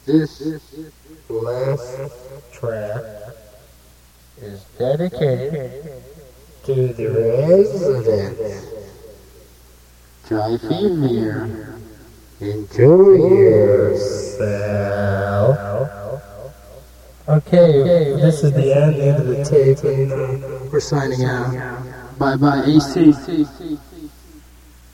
This last track is dedicated to the residents. Try Femere. Enjoy yourself. Okay, this is the end of the tape, and we're signing out. Bye bye, AC.